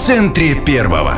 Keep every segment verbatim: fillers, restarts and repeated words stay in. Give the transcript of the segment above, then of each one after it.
центре первого.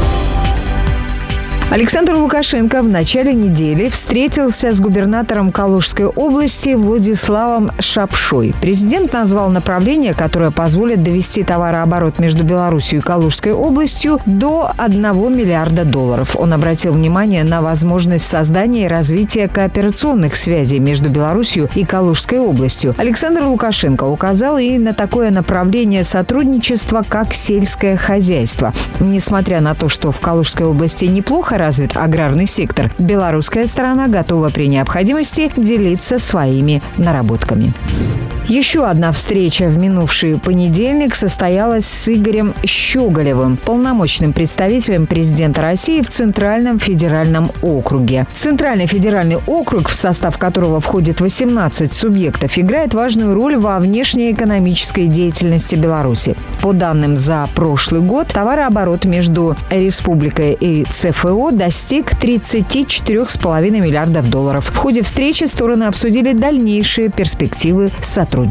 Александр Лукашенко в начале недели встретился с губернатором Калужской области Владиславом Шапшой. Президент назвал направление, которое позволит довести товарооборот между Беларусью и Калужской областью до одного миллиарда долларов. Он обратил внимание на возможность создания и развития кооперационных связей между Беларусью и Калужской областью. Александр Лукашенко указал и на такое направление сотрудничества, как сельское хозяйство. Несмотря на то, что в Калужской области неплохо развит аграрный сектор, белорусская сторона готова при необходимости делиться своими наработками. Еще одна встреча в минувший понедельник состоялась с Игорем Щеголевым, полномочным представителем президента России в Центральном федеральном округе. Центральный федеральный округ, в состав которого входит восемнадцать субъектов, играет важную роль во внешнеэкономической деятельности Беларуси. По данным за прошлый год, товарооборот между республикой и ЦФО достиг тридцати четырёх с половиной миллиардов долларов. В ходе встречи стороны обсудили дальнейшие перспективы сотрудничества.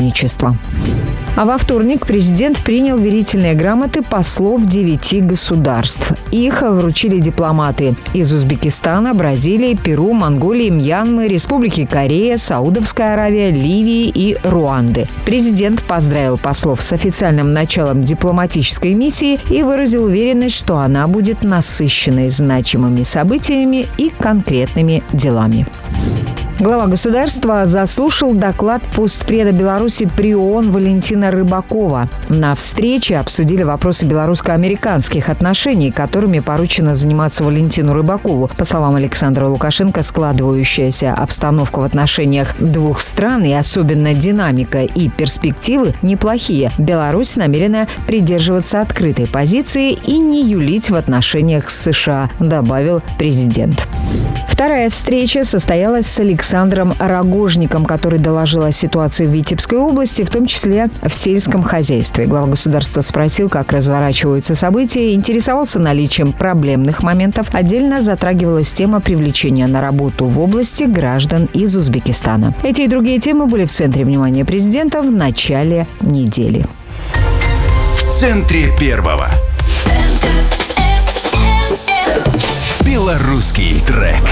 А во вторник президент принял верительные грамоты послов девяти государств. Их вручили дипломаты из Узбекистана, Бразилии, Перу, Монголии, Мьянмы, Республики Корея, Саудовская Аравия, Ливии и Руанды. Президент поздравил послов с официальным началом дипломатической миссии и выразил уверенность, что она будет насыщенной значимыми событиями и конкретными делами. Глава государства заслушал доклад постпреда Беларуси при ООН Валентина Рыбакова. На встрече обсудили вопросы белорусско-американских отношений, которыми поручено заниматься Валентину Рыбакову. По словам Александра Лукашенко, складывающаяся обстановка в отношениях двух стран и особенно динамика и перспективы неплохие. Беларусь намерена придерживаться открытой позиции и не юлить в отношениях с США, добавил президент. Вторая встреча состоялась с Александром Рогожником, который доложил о ситуации в Витебской области, в том числе в сельском хозяйстве. Глава государства спросил, как разворачиваются события, интересовался наличием проблемных моментов. Отдельно затрагивалась тема привлечения на работу в области граждан из Узбекистана. Эти и другие темы были в центре внимания президента в начале недели. В центре первого. Белорусский трек.